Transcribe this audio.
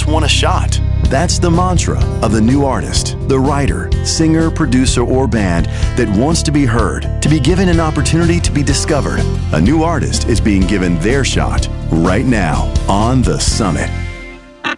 want a shot. That's the mantra of the new artist, the writer, singer, producer, or band that wants to be heard, to be given an opportunity to be discovered. A new artist is being given their shot right now on The Summit.